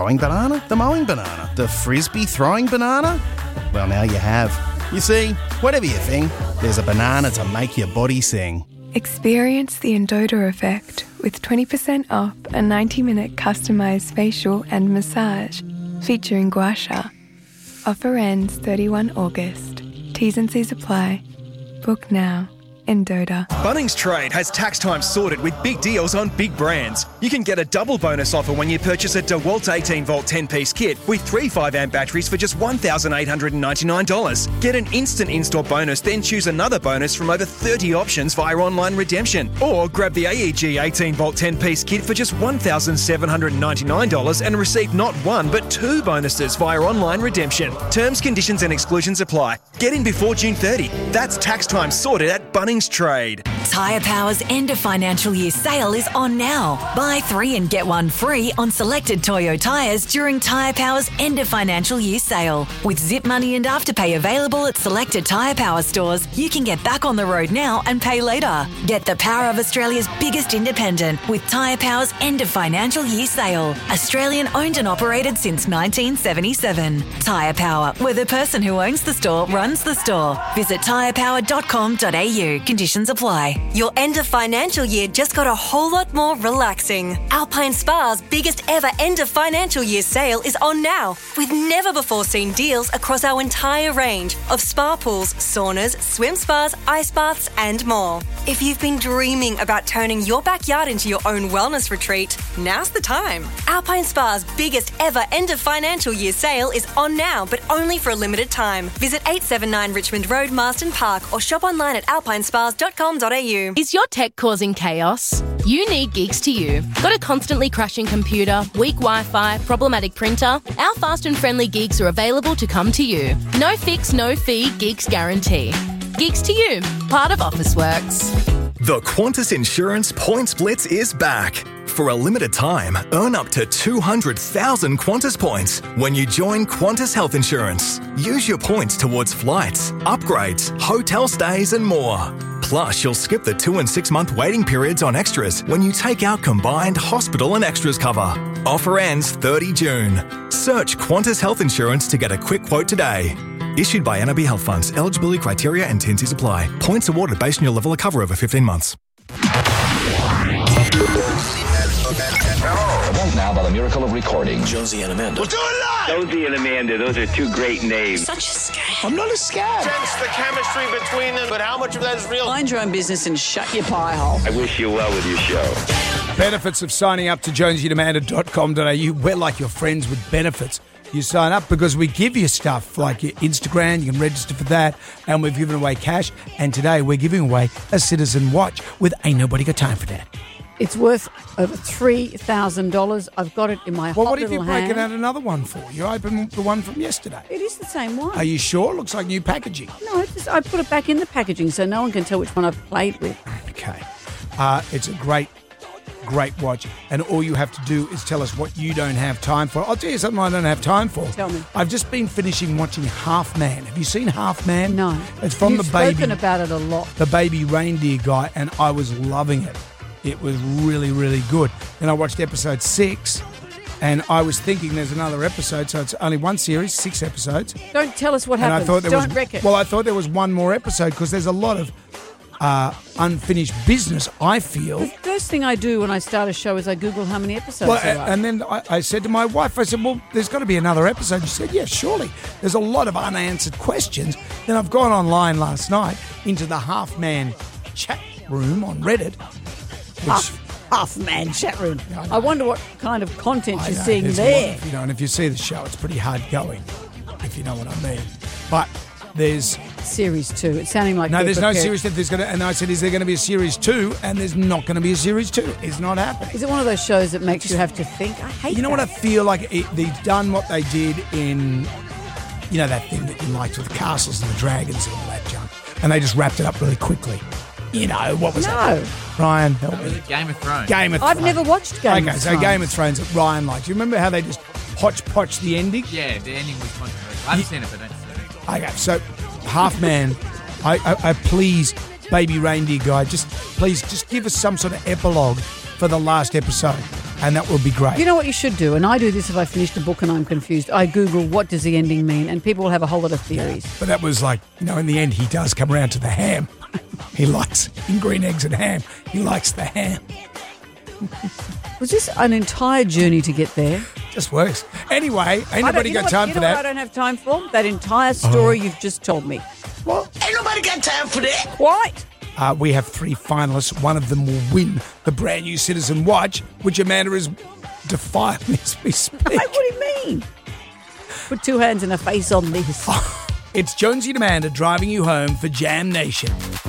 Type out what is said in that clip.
throwing banana? The mowing banana? The frisbee throwing banana? Well, now you have. You see, whatever you think, there's a banana to make your body sing. Experience the Endota effect with 20% off a 90-minute customised facial and massage featuring gua sha. Offer ends 31 August. T's and C's apply. Book now. Endota. Bunnings Trade has tax time sorted with big deals on big brands. You can get a double bonus offer when you purchase a DeWalt 18-volt 10-piece kit with 3 5-amp batteries for just $1,899. Get an instant in-store bonus, then choose another bonus from over 30 options via online redemption. Or grab the AEG 18-volt 10-piece kit for just $1,799 and receive not one but 2 bonuses via online redemption. Terms, conditions and exclusions apply. Get in before June 30. That's tax time sorted at Bunnings Trade. Tyre Power's end of financial year sale is on now. Buy 3 and get 1 free on selected Toyo tyres during Tyre Power's end of financial year sale. With Zip Money and Afterpay available at selected Tyre Power stores, you can get back on the road now and pay later. Get the power of Australia's biggest independent with Tyre Power's end of financial year sale. Australian owned and operated since 1977. Tyre Power, where the person who owns the store runs the store. Visit tyrepower.com.au. Conditions apply. Your end of financial year just got a whole lot more relaxing. Alpine Spa's biggest ever end of financial year sale is on now, with never before seen deals across our entire range of spa pools, saunas, swim spas, ice baths and more. If you've been dreaming about turning your backyard into your own wellness retreat, now's the time. Alpine Spa's biggest ever end of financial year sale is on now, but only for a limited time. Visit 879 Richmond Road, Marsden Park, or shop online at alpinespas.com.au. Is your tech causing chaos? You need Geeks to You. Got a constantly crashing computer, weak Wi-Fi, problematic printer? Our fast and friendly Geeks are available to come to you. No fix, no fee, Geeks guarantee. Geeks to You, part of Officeworks. The Qantas Insurance Points Blitz is back. For a limited time, earn up to 200,000 Qantas points when you join Qantas Health Insurance. Use your points towards flights, upgrades, hotel stays and more. Plus, you'll skip the 2 and 6 month waiting periods on extras when you take out combined hospital and extras cover. Offer ends 30 June. Search Qantas Health Insurance to get a quick quote today. Issued by NAB Health Funds. Eligibility criteria and T&Cs apply. Points awarded based on your level of cover over 15 months. Right now, by the miracle of recording, Jonesy and Amanda. We'll do it live! Jonesy and Amanda, those are 2 great names. Such a scam. I'm not a scam. Sense the chemistry between them, but how much of that is real? Mind your own business and shut your pie hole. I wish you well with your show. Benefits of signing up to jonesyandamanda.com.au. We're like your friends with benefits. You sign up because we give you stuff like your Instagram. You can register for that. And we've given away cash. And today we're giving away a Citizen watch with Ain't Nobody Got Time for That. It's worth over $3,000. I've got it in my hot little hand. Well, what if you're breaking out another one for? You opened the one from yesterday. It is the same one. Are you sure? It looks like new packaging. No, I put it back in the packaging so no one can tell which one I've played with. Okay. It's a great watch. And all you have to do is tell us what you don't have time for. I'll tell you something I don't have time for. Tell me. I've just been finishing watching Half Man. Have you seen Half Man? No. It's from You've spoken about it a lot. The baby reindeer guy, and I was loving it. It was really, really good. Then I watched episode 6, and I was thinking there's another episode, so it's only one series, 6 episodes. Don't tell us what happens. Don't wreck it. Well, I thought there was one more episode because there's a lot of unfinished business, I feel. The first thing I do when I start a show is I Google how many episodes there are. And then I said to my wife, I said, well, there's got to be another episode. She said, yeah, surely. There's a lot of unanswered questions. Then I've gone online last night into the Half Man chat room on Reddit. Half Man chat room. I wonder what kind of content you're seeing there. And if you see the show, it's pretty hard going, if you know what I mean. But there's Series 2. It's sounding like no. There's no Series 2. And I said, is there going to be a Series 2? And there's not going to be a Series 2. It's not happening. Is it one of those shows that makes you have to think? I hate. You know what I feel like? They've done what they did in, that thing that you liked with the castles and the dragons and all that junk, and they just wrapped it up really quickly. What was that? Ryan, help me. Game of Thrones. I've never watched Game of Thrones. Okay, so Game of Thrones that Ryan liked. You remember how they just hodgepodge the ending? Yeah, the ending was controversial. I haven't seen it, but don't see it. Okay, so Half Man, I please, baby reindeer guy, just give us some sort of epilogue for the last episode. and that would be great. You know what you should do? And I do this if I finish the book and I'm confused. I Google what does the ending mean, and people will have a whole lot of theories. But that was like, in the end, he does come around to the ham. He likes in green eggs and ham. He likes the ham. Was this an entire journey to get there? Just works. Anyway, ain't nobody got time for that. What I don't have time for? That entire story you've just told me. What? Ain't nobody got time for that. What? We have 3 finalists. One of them will win the brand new Citizen Watch, which Amanda is defiling as we speak. What do you mean? Put 2 hands and a face on this. It's Jonesy and Amanda driving you home for Jam Nation.